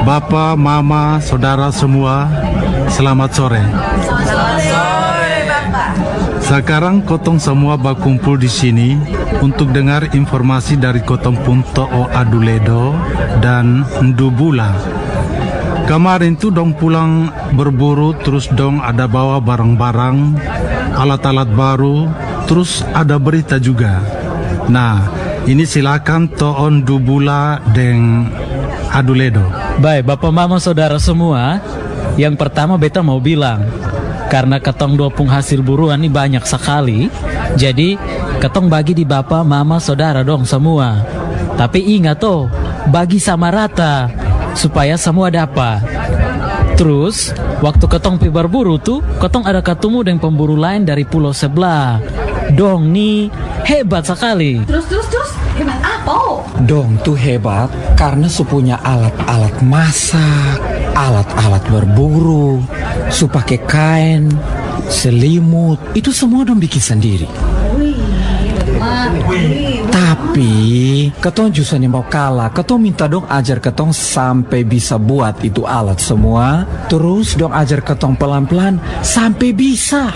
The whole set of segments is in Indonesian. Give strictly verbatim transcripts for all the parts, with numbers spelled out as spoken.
Bapak, Mama, Saudara semua, selamat sore. Selamat sore, Bapak. Sekarang kotong semua berkumpul di sini untuk dengar informasi dari kotong Punto O Aduledo dan Ndubula. Kemarin tuh dong pulang berburu, terus dong ada bawa barang-barang, alat-alat baru, terus ada berita juga. Nah, ini silakan Toon Ndubula dan Aduledo. Baik, Bapak Mama Saudara semua, yang pertama beta mau bilang, karena ketong dua pung hasil buruan ini banyak sekali, jadi ketong bagi di Bapak Mama Saudara dong semua. Tapi ingat tuh, bagi sama rata supaya semua dapat. Terus waktu ketong pi berburu tuh, ketong ada ketemu dengan pemburu lain dari pulau sebelah. Dong nih hebat sekali. Terus, terus, terus, hebat apa? Dong tuh hebat karena supunya alat-alat masak, alat-alat berburu, su pakai kain, selimut, itu semua dong bikin sendiri. Wih, hebat. Wih, Tapi ketong justru nih mau kalah, ketong minta dong ajar ketong sampai bisa buat itu alat semua, terus dong ajar ketong pelan-pelan sampai bisa.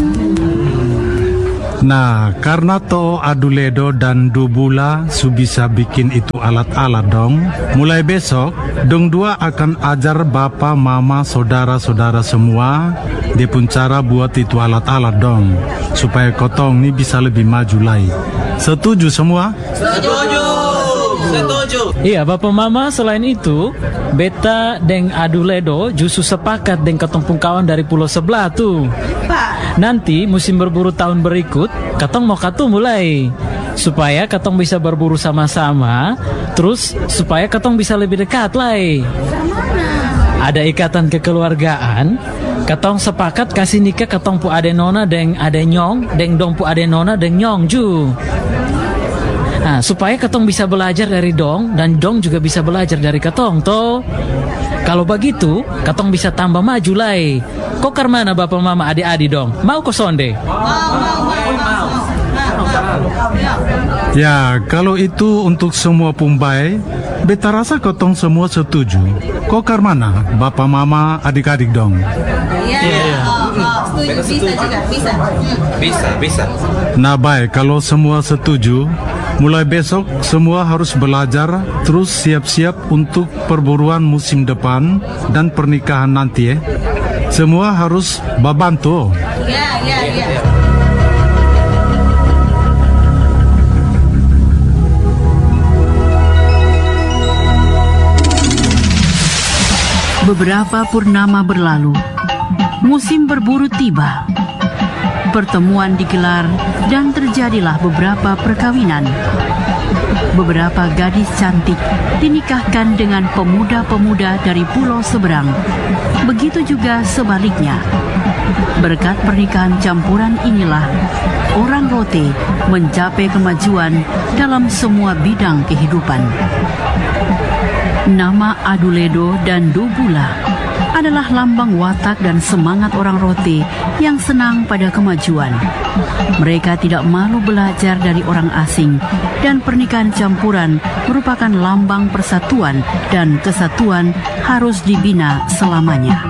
Nah, karena To Aduledo dan Ndubula su bisa bikin itu alat-alat dong, mulai besok dong dua akan ajar Bapak, Mama, Saudara-saudara semua dia pun cara buat itu alat-alat dong, supaya kotong ini bisa lebih maju lagi. Setuju semua? Setuju. Setuju. Iya, Bapak Mama, selain itu beta dan Aduledo justru sepakat dengan ketumpung kawan dari pulau sebelah tuh. Pak. Nanti musim berburu tahun berikut, ketong mau katu mulai supaya ketong bisa berburu sama-sama, terus supaya ketong bisa lebih dekat lah. Ada ikatan kekeluargaan, ketong sepakat kasih nikah ketong pu ade nona deng ade nyong, deng dong pu ade nona deng nyong ju. Nah, supaya ketong bisa belajar dari dong dan dong juga bisa belajar dari ketong toh. Kalau begitu, ketong bisa tambah maju lai. Kok karmana Bapak Mama adik-adik dong? Mau ke sonde? Ya, kalau itu untuk semua pumbai, beta rasa kotong semua setuju. Kok karmana Bapak Mama adik-adik dong? Iya, iya. Oh, oh, setuju, bisa juga, bisa. Hmm. Bisa, bisa. Nah baik, kalau semua setuju, mulai besok semua harus belajar, terus siap-siap untuk perburuan musim depan dan pernikahan nanti ya. Semua harus babantu. Iya, iya, iya. Beberapa purnama berlalu, musim berburu tiba. Pertemuan digelar dan terjadilah beberapa perkawinan. Beberapa gadis cantik dinikahkan dengan pemuda-pemuda dari pulau seberang. Begitu juga sebaliknya. Berkat pernikahan campuran inilah orang Rote mencapai kemajuan dalam semua bidang kehidupan. Nama Aduledo dan Ndubula adalah lambang watak dan semangat orang Rote yang senang pada kemajuan. Mereka tidak malu belajar dari orang asing, dan pernikahan campuran merupakan lambang persatuan dan kesatuan harus dibina selamanya.